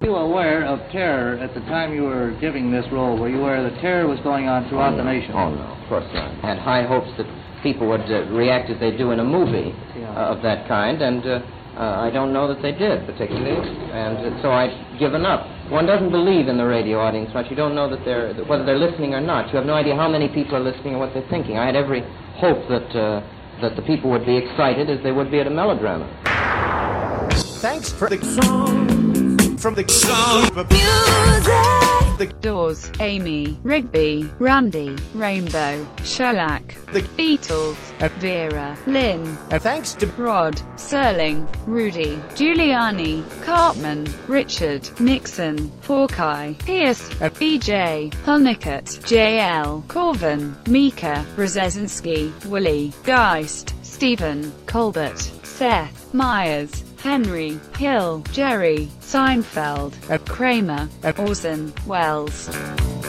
Were you aware of terror at the time you were giving this role? Were you aware that terror was going on throughout the nation? Oh, no, of course not. I had high hopes that people would react as they do in a movie of that kind, and I don't know that they did, particularly, and so I've given up. One doesn't believe in the radio audience much. You don't know whether they're listening or not. You have no idea how many people are listening or what they're thinking. I had every hope that the people would be excited as they would be at a melodrama. Thanks for the song. From the song for music. The Doors, Amy, Rigby, Randy, Rainbow, Shellac, The Beatles, Vera, Lynn, thanks to Rod, Serling, Rudy, Giuliani, Cartman, Richard, Nixon, Hawkeye, Pierce, BJ, Honeycutt, JL, Corvin, Mika, Brzezinski, Willie, Geist, Stephen, Colbert, Seth, Myers, Henry, Hill, Jerry, Seinfeld, Kramer, Orson Welles.